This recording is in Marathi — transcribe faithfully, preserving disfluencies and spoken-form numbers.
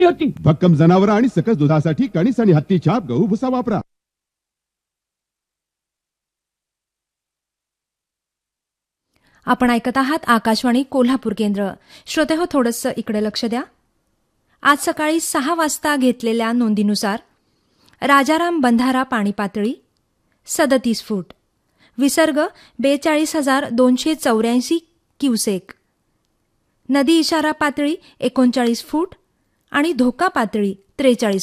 होती. भक्कम जनावर आणि सकस दुधासाठी कणीस आणि हत्ती छाप गहू भुसा वापरा. आपण ऐकत आहात आकाशवाणी कोल्हापूर केंद्र. श्रोते हो, थोडंसं इकडे लक्ष द्या. आज सकाळी सहा वाजता घेतलेल्या नोंदीनुसार राजाराम बंधारा पाणी पातळी सदतीस फूट, विसर्ग बेचाळीस हजार दोनशे चौऱ्याऐंशी क्युसेक, नदी इशारा पातळी एकोणचाळीस फूट आणि धोका पातळी त्रेचाळीस